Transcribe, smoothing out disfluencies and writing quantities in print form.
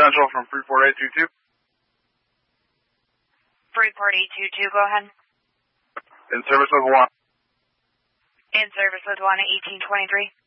Central from Freeport 822. Freeport 822, go ahead. In service with Juana. In service with Juana 1823.